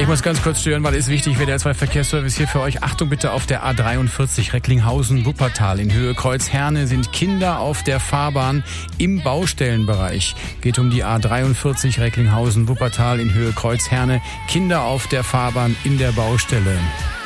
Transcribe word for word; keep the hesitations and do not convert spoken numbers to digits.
Ich muss ganz kurz stören, weil es wichtig wäre, der zwei Verkehrsservice hier für euch. Achtung bitte, auf der A dreiundvierzig Recklinghausen-Wuppertal in Höhe Kreuzherne sind Kinder auf der Fahrbahn im Baustellenbereich. Geht um die A dreiundvierzig Recklinghausen-Wuppertal in Höhe Kreuzherne. Kinder auf der Fahrbahn in der Baustelle.